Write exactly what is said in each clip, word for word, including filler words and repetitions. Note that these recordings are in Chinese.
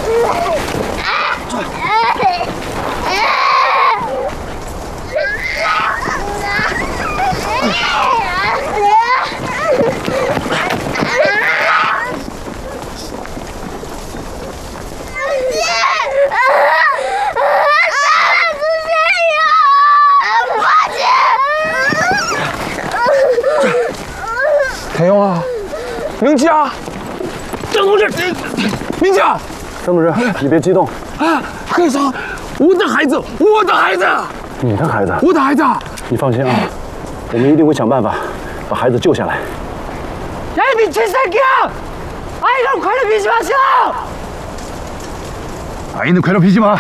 太阳啊，明佳，郑同志，明佳， 郑同志，你别激动啊！和尚，我的孩子，我的孩子， 你的孩子， 我的孩子， 你放心啊，我们一定会想办法把孩子救下来。 야, 미친 새끼야! 아이랑 관련 비지 마세요! 아이는 괴롭히지 마.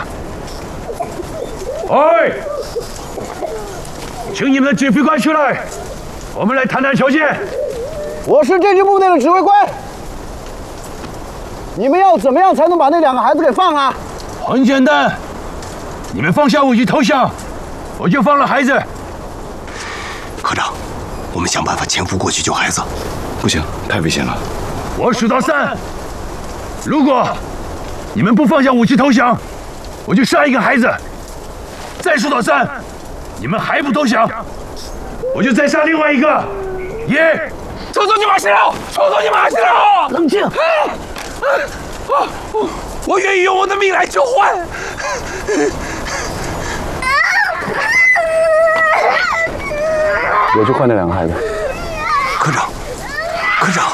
어이! 请你们的指挥官出来，我们来谈谈条件。 我是这支部队的指挥官，你们要怎么样才能把那两个孩子给放啊？ 很简单，你们放下武器投降，我就放了孩子。 科长，我们想办法潜伏过去救孩子。 不行，太危险了。 我数到三，如果你们不放下武器投降，我就杀一个孩子。再数到三，你们还不投降，我就再杀另外一个。一，抽走你马西了，抽走你马西了！ 冷静。 我我愿意用我的命来交换。 我去换那两个孩子。 科长，科长。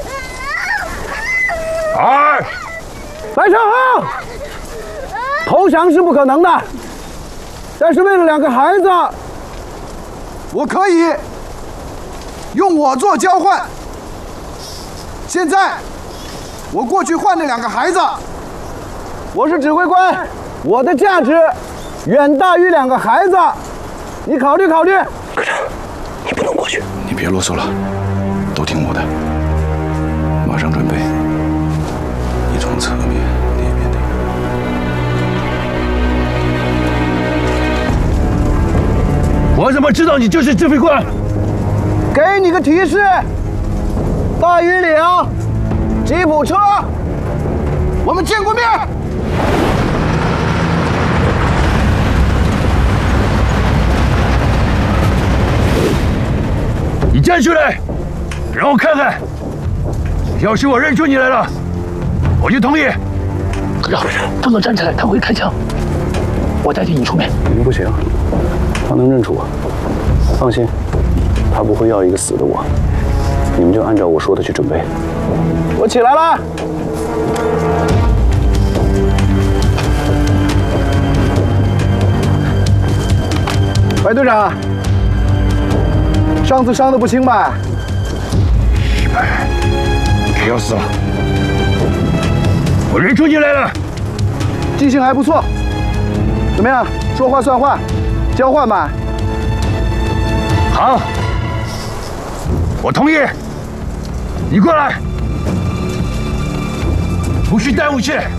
二， 白胜豪，投降是不可能的，但是为了两个孩子， 我可以用我做交换。现在我过去换那两个孩子。 我是指挥官，我的价值远大于两个孩子，你考虑考虑。 科长，你不能过去。 你别啰嗦了，都听我的，马上准备。你从侧面、那边那个。我怎么知道你就是指挥官？ 给你个提示，大余岭，吉普车， 我们见过面。 你站出来，让我看看。要是我认出你来了，我就同意。 科长，不能站起来，他会开枪。我代替你出面。 你不行，他能认出我。放心，他不会要一个死的我。你们就按照我说的去准备。我起来了。白队长，上次伤的不轻吧？ 一百，要死了！我认出你来了， 记性还不错。怎么样？说话算话，交换吧。 好，我同意。你过来，不许带武器。